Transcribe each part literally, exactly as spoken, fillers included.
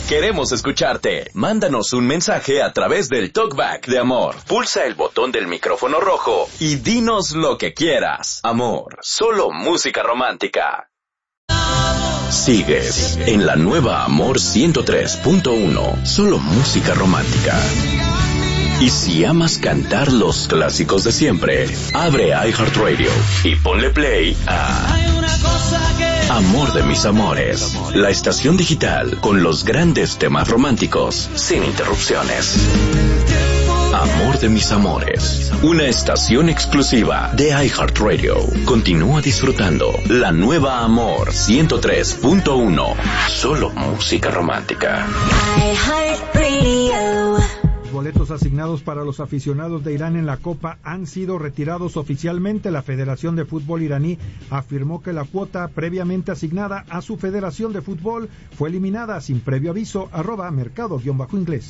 Queremos escucharte. Mándanos un mensaje a través del TalkBack de Amor. Pulsa el botón del micrófono rojo y dinos lo que quieras. Amor, solo música romántica. Sigues en la nueva Amor ciento tres punto uno. Solo música romántica. Y si amas cantar los clásicos de siempre, abre iHeartRadio y ponle play a Amor de mis amores, la estación digital con los grandes temas románticos, sin interrupciones. Amor de mis amores, una estación exclusiva de iHeartRadio. Continúa disfrutando la nueva Amor ciento tres punto uno. Solo música romántica. iHeartRadio. Los boletos asignados para los aficionados de Irán en la Copa han sido retirados oficialmente. La Federación de Fútbol iraní afirmó que la cuota previamente asignada a su Federación de Fútbol fue eliminada sin previo aviso. Arroba mercado-inglés.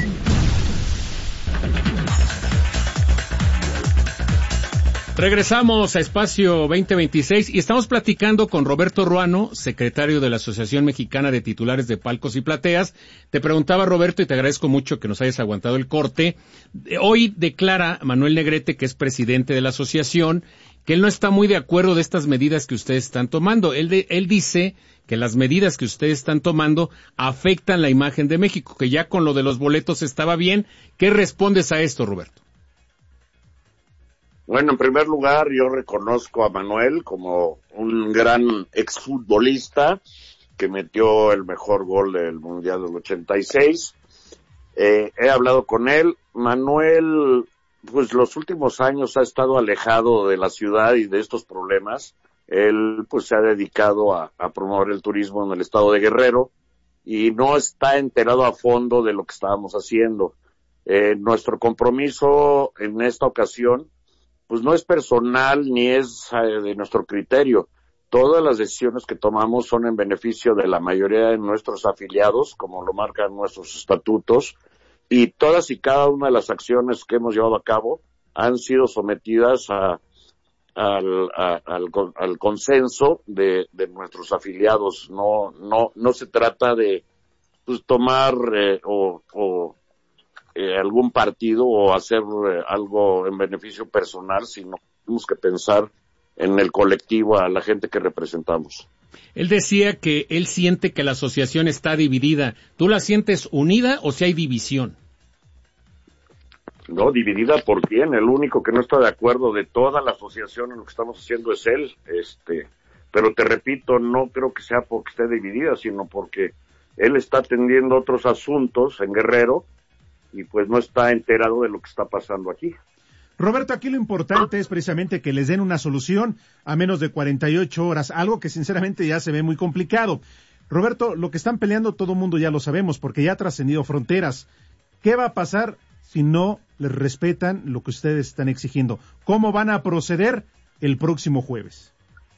Regresamos a Espacio veinte veintiséis y estamos platicando con Roberto Ruano, secretario de la Asociación Mexicana de Titulares de Palcos y Plateas. Te preguntaba, Roberto, y te agradezco mucho que nos hayas aguantado el corte. Hoy declara Manuel Negrete, que es presidente de la asociación, que él no está muy de acuerdo de estas medidas que ustedes están tomando. Él, de, él dice que las medidas que ustedes están tomando afectan la imagen de México, que ya con lo de los boletos estaba bien. ¿Qué respondes a esto, Roberto? Bueno, en primer lugar, yo reconozco a Manuel como un gran exfutbolista que metió el mejor gol del Mundial del ochenta y seis. Eh, he hablado con él. Manuel, pues los últimos años ha estado alejado de la ciudad y de estos problemas. Él, pues, se ha dedicado a, a promover el turismo en el estado de Guerrero y no está enterado a fondo de lo que estábamos haciendo. Eh, nuestro compromiso en esta ocasión pues no es personal ni es eh, de nuestro criterio. Todas las decisiones que tomamos son en beneficio de la mayoría de nuestros afiliados, como lo marcan nuestros estatutos, y todas y cada una de las acciones que hemos llevado a cabo han sido sometidas a, al, a, al, al consenso de, de nuestros afiliados. No, no, no se trata de pues, tomar eh, o, o Eh, algún partido o hacer eh, algo en beneficio personal, sino tenemos que pensar en el colectivo, a la gente que representamos. Él decía que él siente que la asociación está dividida. ¿Tú la sientes unida o si hay división? No, dividida por quién. El único que no está de acuerdo de toda la asociación en lo que estamos haciendo es él. Este, pero te repito, no creo que sea porque esté dividida, sino porque él está atendiendo otros asuntos en Guerrero y pues no está enterado de lo que está pasando aquí. Roberto, aquí lo importante es precisamente que les den una solución a menos de cuarenta y ocho horas, algo que sinceramente ya se ve muy complicado. Roberto, lo que están peleando todo el mundo ya lo sabemos, porque ya ha trascendido fronteras. ¿Qué va a pasar si no les respetan lo que ustedes están exigiendo? ¿Cómo van a proceder el próximo jueves?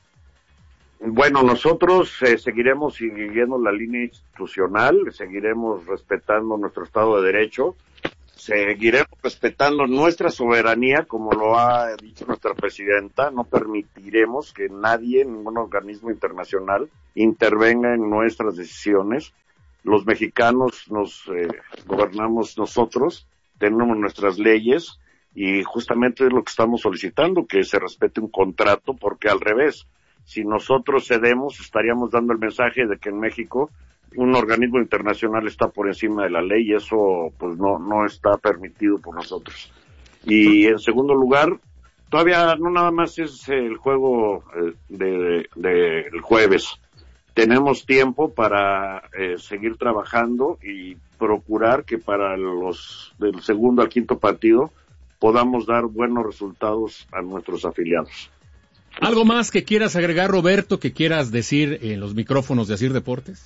Bueno, nosotros eh, seguiremos siguiendo la línea institucional, seguiremos respetando nuestro Estado de Derecho, seguiremos respetando nuestra soberanía, como lo ha dicho nuestra presidenta. No permitiremos que nadie, ningún organismo internacional, intervenga en nuestras decisiones. Los mexicanos nos eh, gobernamos nosotros, tenemos nuestras leyes y justamente es lo que estamos solicitando, que se respete un contrato, porque al revés, si nosotros cedemos, estaríamos dando el mensaje de que en México un organismo internacional está por encima de la ley y eso pues no no está permitido por nosotros. Y en segundo lugar, todavía no nada más es el juego eh, de, de el jueves. Tenemos tiempo para eh, seguir trabajando y procurar que para los del segundo al quinto partido podamos dar buenos resultados a nuestros afiliados. ¿Algo más que quieras agregar, Roberto, que quieras decir en los micrófonos de Asir Deportes?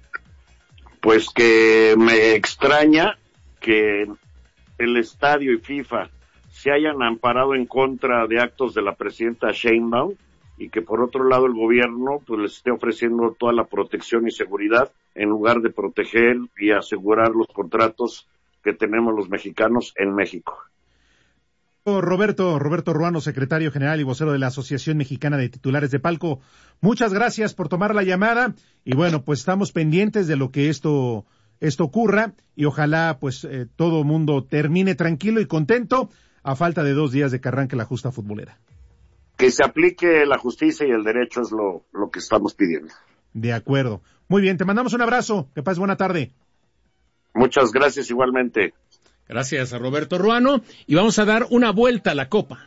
Pues que me extraña que el estadio y FIFA se hayan amparado en contra de actos de la presidenta Sheinbaum y que por otro lado el gobierno pues les esté ofreciendo toda la protección y seguridad en lugar de proteger y asegurar los contratos que tenemos los mexicanos en México. Roberto, Roberto Ruano, secretario general y vocero de la Asociación Mexicana de Titulares de Palco, muchas gracias por tomar la llamada y bueno, pues estamos pendientes de lo que esto esto ocurra y ojalá pues eh, todo mundo termine tranquilo y contento a falta de dos días de que arranque la justa futbolera. Que se aplique la justicia y el derecho es lo, lo que estamos pidiendo. De acuerdo. Muy bien, te mandamos un abrazo. Que pases buena tarde. Muchas gracias igualmente. Gracias a Roberto Ruano. Y vamos a dar una vuelta a la Copa.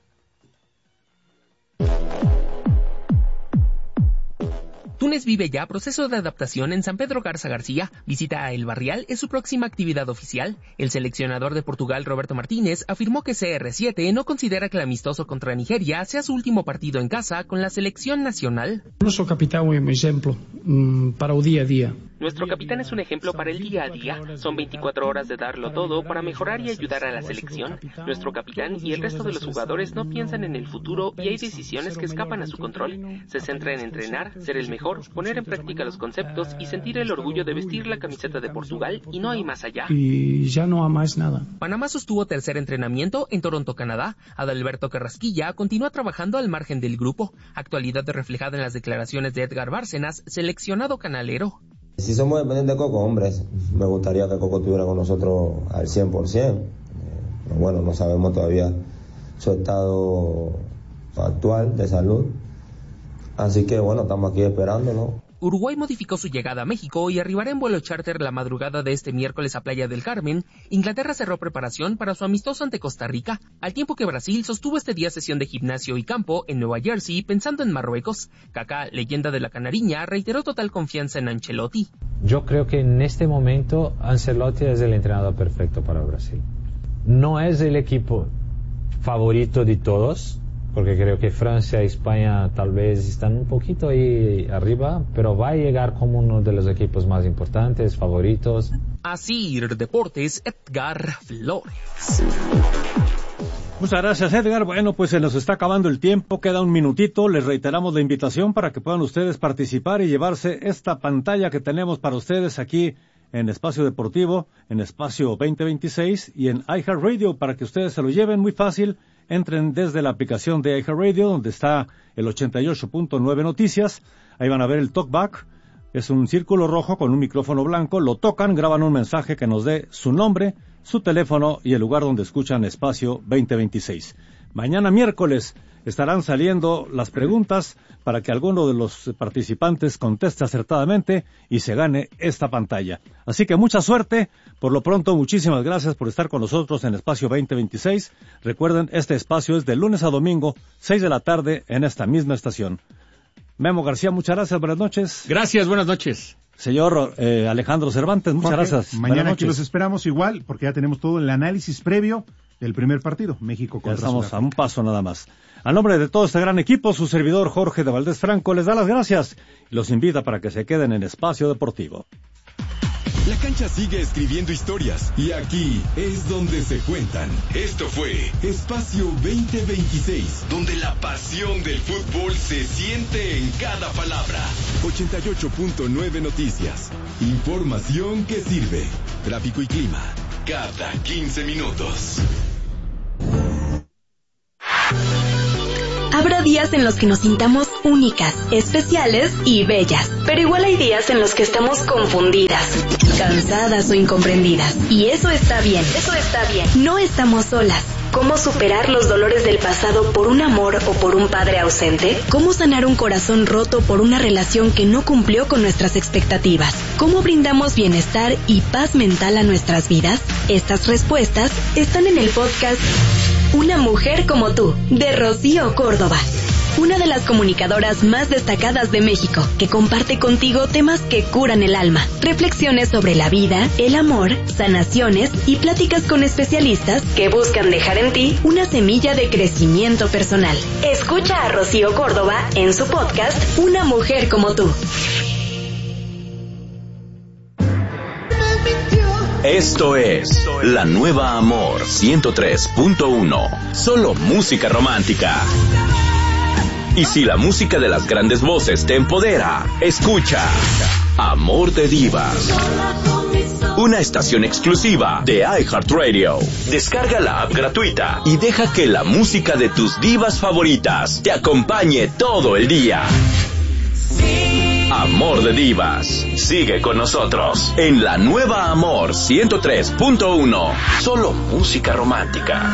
Túnez vive ya proceso de adaptación en San Pedro Garza García. Visita a El Barrial es su próxima actividad oficial. El seleccionador de Portugal, Roberto Martínez, afirmó que C R siete no considera que el amistoso contra Nigeria sea su último partido en casa con la selección nacional. Nuestro capitán es un ejemplo um, para el día a día. Nuestro capitán es un ejemplo para el día a día. Son veinticuatro horas de darlo todo para mejorar y ayudar a la selección. Nuestro capitán y el resto de los jugadores no piensan en el futuro y hay decisiones que escapan a su control. Se centra en entrenar, ser el mejor, poner en práctica los conceptos y sentir el orgullo de vestir la camiseta de Portugal y no hay más allá. Y ya no hay más nada. Panamá sostuvo tercer entrenamiento en Toronto, Canadá. Adalberto Carrasquilla continúa trabajando al margen del grupo. Actualidad reflejada en las declaraciones de Edgar Bárcenas, seleccionado canalero. Si somos dependientes de Coco, hombres, me gustaría que Coco estuviera con nosotros al cien por ciento. Eh, bueno, no sabemos todavía su estado actual de salud. Así que bueno, estamos aquí esperándolo. Uruguay modificó su llegada a México y arribará en vuelo charter la madrugada de este miércoles a Playa del Carmen. Inglaterra cerró preparación para su amistoso ante Costa Rica, al tiempo que Brasil sostuvo este día sesión de gimnasio y campo en Nueva Jersey pensando en Marruecos. Kaká, leyenda de la Canariña, reiteró total confianza en Ancelotti. Yo creo que en este momento Ancelotti es el entrenador perfecto para Brasil. No es el equipo favorito de todos, porque creo que Francia y España tal vez están un poquito ahí arriba, pero va a llegar como uno de los equipos más importantes, favoritos. Así, Deportes, Edgar Flores. Muchas gracias, Edgar. Bueno, pues se nos está acabando el tiempo, queda un minutito. Les reiteramos la invitación para que puedan ustedes participar y llevarse esta pantalla que tenemos para ustedes aquí en Espacio Deportivo, en Espacio veinte veintiséis y en iHeartRadio, para que ustedes se lo lleven muy fácil. Entren desde la aplicación de iHeartRadio, donde está el ochenta y ocho punto nueve Noticias. Ahí van a ver el talkback. Es un círculo rojo con un micrófono blanco. Lo tocan, graban un mensaje que nos dé su nombre, su teléfono y el lugar donde escuchan Espacio veinte veintiséis. Mañana miércoles estarán saliendo las preguntas para que alguno de los participantes conteste acertadamente y se gane esta pantalla. Así que mucha suerte. Por lo pronto, muchísimas gracias por estar con nosotros en Espacio veinte veintiséis. Recuerden, este espacio es de lunes a domingo, seis de la tarde, en esta misma estación. Memo García, muchas gracias. Buenas noches. Gracias, buenas noches. Señor eh, Alejandro Cervantes, muchas Jorge, gracias. Mañana aquí los esperamos igual, porque ya tenemos todo el análisis previo del primer partido, México contra Sudáfrica. Estamos Sudáfrica. a un paso nada más. A nombre de todo este gran equipo, su servidor Jorge de Valdés Franco les da las gracias y los invita para que se queden en Espacio Deportivo. La cancha sigue escribiendo historias y aquí es donde se cuentan. Esto fue Espacio veinte veintiséis, donde la pasión del fútbol se siente en cada palabra. ochenta y ocho punto nueve Noticias. Información que sirve. Tráfico y clima cada quince minutos. Habrá días en los que nos sintamos únicas, especiales y bellas, pero igual hay días en los que estamos confundidas, cansadas o incomprendidas. Y eso está bien, eso está bien. No estamos solas. ¿Cómo superar los dolores del pasado por un amor o por un padre ausente? ¿Cómo sanar un corazón roto por una relación que no cumplió con nuestras expectativas? ¿Cómo brindamos bienestar y paz mental a nuestras vidas? Estas respuestas están en el podcast Una mujer como tú, de Rocío Córdoba. Una de las comunicadoras más destacadas de México, que comparte contigo temas que curan el alma, reflexiones sobre la vida, el amor, sanaciones y pláticas con especialistas que buscan dejar en ti una semilla de crecimiento personal. Escucha a Rocío Córdoba en su podcast Una mujer como tú. Esto es La Nueva Amor ciento tres punto uno. Solo música romántica. Y si la música de las grandes voces te empodera, escucha Amor de Divas. Una estación exclusiva de iHeartRadio. Descarga la app gratuita y deja que la música de tus divas favoritas te acompañe todo el día. Amor de Divas. Sigue con nosotros en la nueva Amor ciento tres punto uno. Solo música romántica.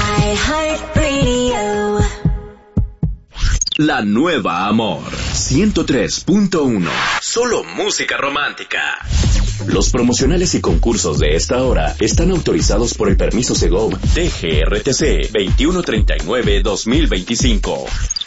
La nueva Amor ciento tres punto uno. Solo música romántica. Los promocionales y concursos de esta hora están autorizados por el permiso Segov T G R T C veintiuno treinta y nueve guión dos mil veinticinco.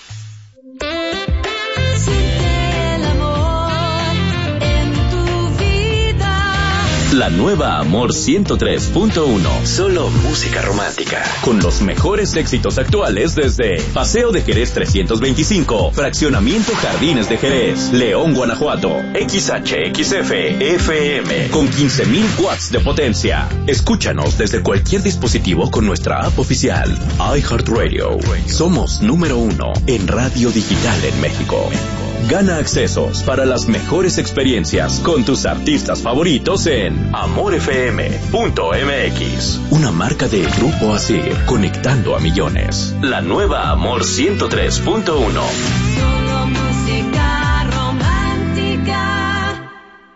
La nueva Amor ciento tres punto uno. Solo música romántica. Con los mejores éxitos actuales desde Paseo de Jerez trescientos veinticinco, Fraccionamiento Jardines de Jerez, León, Guanajuato, X H X F F M, con quince mil watts de potencia. Escúchanos desde cualquier dispositivo con nuestra app oficial. iHeartRadio. Somos número uno en radio digital en México. Gana accesos para las mejores experiencias con tus artistas favoritos en amor f m punto m x. Una marca de Grupo Asir, conectando a millones. La nueva Amor ciento tres punto uno. Solo música romántica.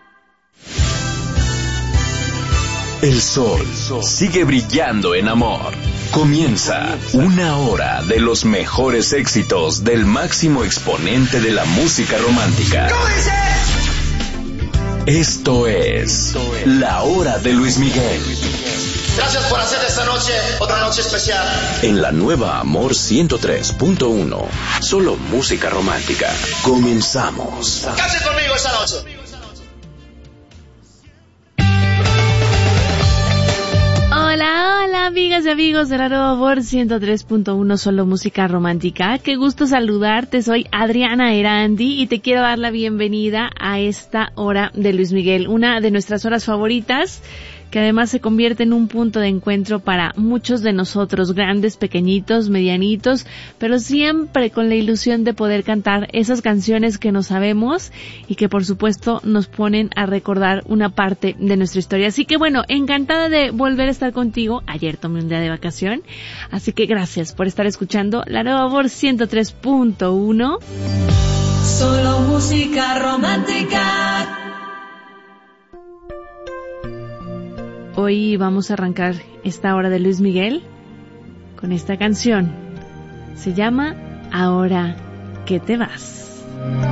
El sol sigue brillando en Amor. Comienza una hora de los mejores éxitos del máximo exponente de la música romántica. Esto es La Hora de Luis Miguel. Gracias por hacer de esta noche otra noche especial. En la nueva Amor ciento tres punto uno. Solo música romántica. Comenzamos. Cante conmigo esta noche. Hola, hola amigas y amigos de la nueva Amor ciento tres punto uno, solo música romántica. Qué gusto saludarte, soy Adriana Erandi y te quiero dar la bienvenida a esta hora de Luis Miguel, una de nuestras horas favoritas, que además se convierte en un punto de encuentro para muchos de nosotros, grandes, pequeñitos, medianitos, pero siempre con la ilusión de poder cantar esas canciones que no sabemos y que por supuesto nos ponen a recordar una parte de nuestra historia. Así que bueno, encantada de volver a estar contigo. Ayer tomé un día de vacación, así que gracias por estar escuchando la nueva Amor ciento tres punto uno. Solo música romántica. Hoy vamos a arrancar esta hora de Luis Miguel con esta canción. Se llama Ahora que te vas.